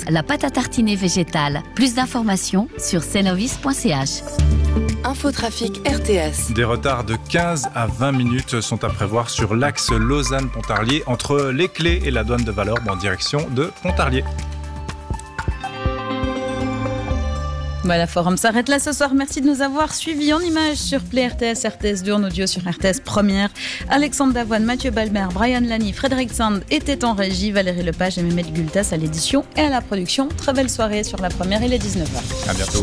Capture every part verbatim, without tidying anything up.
la pâte à tartiner végétale. Plus d'informations sur cenovis point c h. Infotrafic R T S. Des retards de quinze à vingt minutes sont à prévoir sur l'axe Lausanne-Pontarlier entre les Clés et la douane de Valorbe en direction de Pontarlier. Voilà, Forum s'arrête là ce soir. Merci de nous avoir suivis en images sur Play R T S, R T S deux, en audio sur R T S Première. Alexandre Davoine, Mathieu Balbert, Brian Lani, Frédéric Sand étaient en régie, Valérie Lepage et Mehmet Gultas à l'édition et à la production. Très belle soirée sur la Première, il est dix-neuf heures. À bientôt.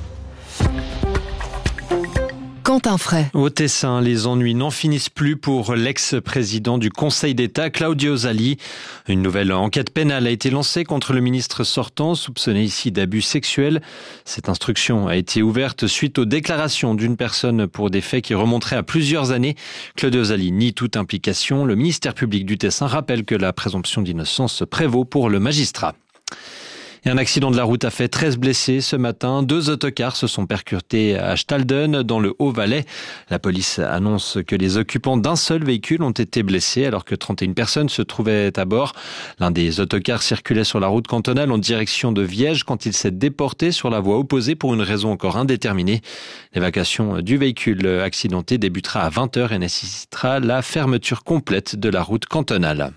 Quentin Fray. Au Tessin, les ennuis n'en finissent plus pour l'ex-président du Conseil d'État, Claudio Zali. Une nouvelle enquête pénale a été lancée contre le ministre sortant, soupçonné ici d'abus sexuels. Cette instruction a été ouverte suite aux déclarations d'une personne pour des faits qui remonteraient à plusieurs années. Claudio Zali nie toute implication. Le ministère public du Tessin rappelle que la présomption d'innocence prévaut pour le magistrat. Et un accident de la route a fait treize blessés ce matin. Deux autocars se sont percutés à Stalden, dans le Haut-Valais. La police annonce que les occupants d'un seul véhicule ont été blessés alors que trente et une personnes se trouvaient à bord. L'un des autocars circulait sur la route cantonale en direction de Viège quand il s'est déporté sur la voie opposée pour une raison encore indéterminée. L'évacuation du véhicule accidenté débutera à vingt heures et nécessitera la fermeture complète de la route cantonale.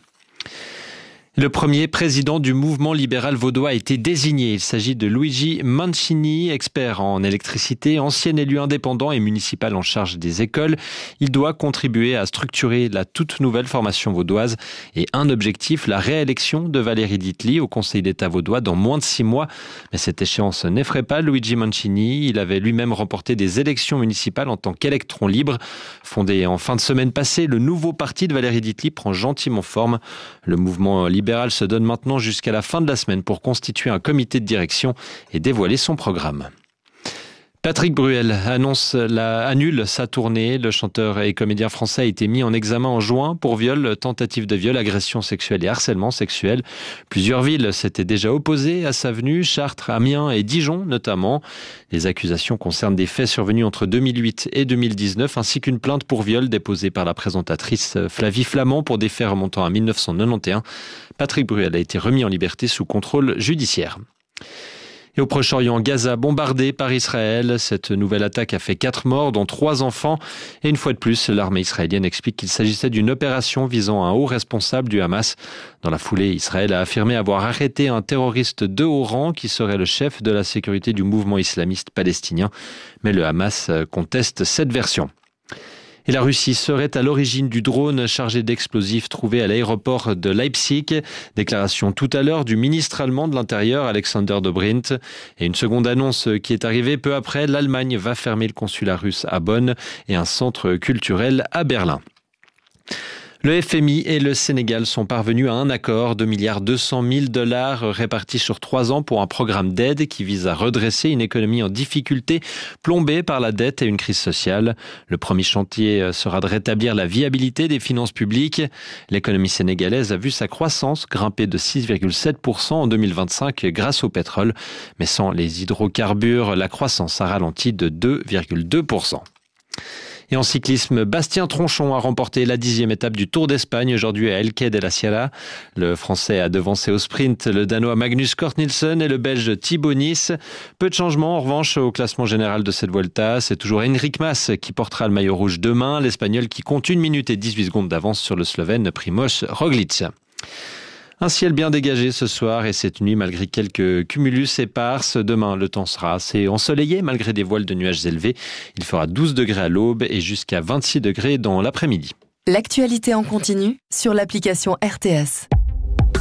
Le premier président du mouvement libéral vaudois a été désigné. Il s'agit de Luigi Mancini, expert en électricité, ancien élu indépendant et municipal en charge des écoles. Il doit contribuer à structurer la toute nouvelle formation vaudoise et un objectif, la réélection de Valérie Ditli au Conseil d'État vaudois dans moins de six mois. Mais cette échéance n'effraie pas Luigi Mancini. Il avait lui-même remporté des élections municipales en tant qu'électron libre. Fondé en fin de semaine passée, le nouveau parti de Valérie Ditli prend gentiment forme. Le mouvement libéral libéral se donne maintenant jusqu'à la fin de la semaine pour constituer un comité de direction et dévoiler son programme. Patrick Bruel annonce la, annule sa tournée. Le chanteur et comédien français a été mis en examen en juin pour viol, tentative de viol, agression sexuelle et harcèlement sexuel. Plusieurs villes s'étaient déjà opposées à sa venue, Chartres, Amiens et Dijon notamment. Les accusations concernent des faits survenus entre deux mille huit et deux mille dix-neuf, ainsi qu'une plainte pour viol déposée par la présentatrice Flavie Flamand pour des faits remontant à mille neuf cent quatre-vingt-onze. Patrick Bruel a été remis en liberté sous contrôle judiciaire. Et au Proche-Orient, Gaza bombardé par Israël. Cette nouvelle attaque a fait quatre morts, dont trois enfants. Et une fois de plus, l'armée israélienne explique qu'il s'agissait d'une opération visant un haut responsable du Hamas. Dans la foulée, Israël a affirmé avoir arrêté un terroriste de haut rang qui serait le chef de la sécurité du mouvement islamiste palestinien. Mais le Hamas conteste cette version. Et la Russie serait à l'origine du drone chargé d'explosifs trouvé à l'aéroport de Leipzig. Déclaration tout à l'heure du ministre allemand de l'Intérieur, Alexander Dobrindt. Et une seconde annonce qui est arrivée peu après, l'Allemagne va fermer le consulat russe à Bonn et un centre culturel à Berlin. Le F M I et le Sénégal sont parvenus à un accord, deux milliards deux cent mille dollars répartis sur trois ans pour un programme d'aide qui vise à redresser une économie en difficulté plombée par la dette et une crise sociale. Le premier chantier sera de rétablir la viabilité des finances publiques. L'économie sénégalaise a vu sa croissance grimper de six virgule sept pour cent en deux mille vingt-cinq grâce au pétrole. Mais sans les hydrocarbures, la croissance a ralenti de deux virgule deux pour cent. Et en cyclisme, Bastien Tronchon a remporté la dixième étape du Tour d'Espagne aujourd'hui à El Quai de la Sierra. Le Français a devancé au sprint le Danois Magnus Cort Nielsen et le Belge Thibaut Nice. Peu de changements en revanche au classement général de cette Vuelta. C'est toujours Enric Mas qui portera le maillot rouge demain, l'Espagnol qui compte une minute et dix-huit secondes d'avance sur le Slovène Primož Roglič. Un ciel bien dégagé ce soir et cette nuit malgré quelques cumulus éparses. Demain, le temps sera assez ensoleillé malgré des voiles de nuages élevés. Il fera douze degrés à l'aube et jusqu'à vingt-six degrés dans l'après-midi. L'actualité en continu sur l'application R T S.